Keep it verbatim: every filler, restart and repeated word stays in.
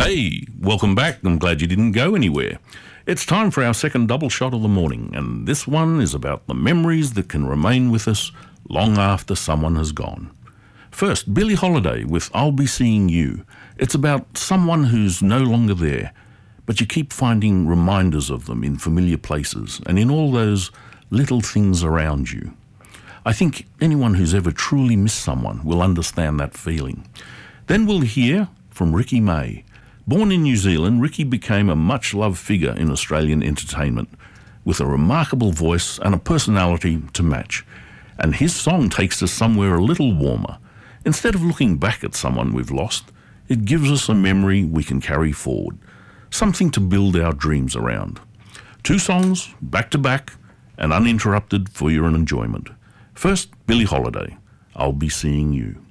Hey, welcome back. I'm glad you didn't go anywhere. It's time for our second double shot of the morning, and this one is about the memories that can remain with us long after someone has gone. First, Billie Holiday with I'll Be Seeing You. It's about someone who's no longer there, but you keep finding reminders of them in familiar places and in all those little things around you. I think anyone who's ever truly missed someone will understand that feeling. Then we'll hear from Ricky May. Born in New Zealand, Ricky became a much-loved figure in Australian entertainment, with a remarkable voice and a personality to match. And his song takes us somewhere a little warmer. Instead of looking back at someone we've lost, it gives us a memory we can carry forward, something to build our dreams around. Two songs, back-to-back, and uninterrupted for your enjoyment. First, Billie Holiday, I'll Be Seeing You.